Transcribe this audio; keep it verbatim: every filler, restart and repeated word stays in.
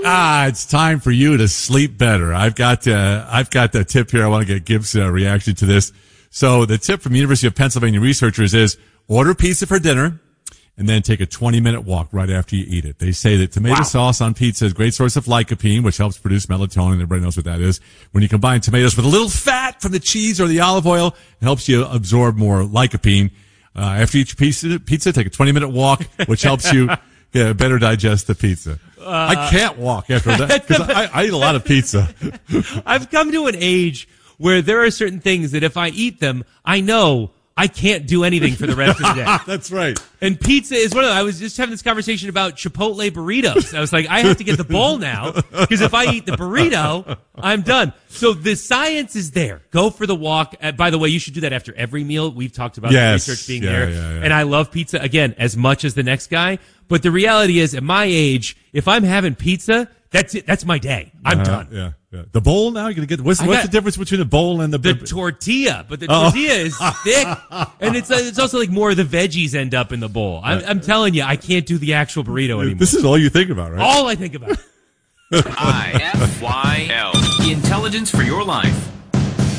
Ah, it's time for you to sleep better. I've got uh, I've got the tip here. I want to get Gibbs' uh, reaction to this. So the tip from University of Pennsylvania researchers is order pizza for dinner and then take a twenty-minute walk right after you eat it. They say that tomato Wow. sauce on pizza is a great source of lycopene, which helps produce melatonin. Everybody knows what that is. When you combine tomatoes with a little fat from the cheese or the olive oil, it helps you absorb more lycopene. Uh, after you eat your pizza, pizza, take a twenty-minute walk, which helps you yeah, better digest the pizza. Uh, I can't walk after that because I, I eat a lot of pizza. I've come to an age where there are certain things that if I eat them, I know I can't do anything for the rest of the day. That's right. And pizza is one of them. I was just having this conversation about Chipotle burritos. I was like, I have to get the bowl now because if I eat the burrito, I'm done. So the science is there. Go for the walk. Uh, by the way, you should do that after every meal. We've talked about Yes. the research being Yeah, there. yeah, yeah. And I love pizza, again, as much as the next guy. But the reality is, at my age, if I'm having pizza, that's it. That's my day. I'm Uh, done. Yeah, yeah. The bowl now, you're going to get, what's, I what's got- the difference between the bowl and the, The tortilla, but the Oh. tortilla is thick, and it's uh, it's also like more of the veggies end up in the bowl. I'm, I'm telling you, I can't do the actual burrito anymore. This is all you think about, right? all I think about. I F Y L. Intelligence for your life.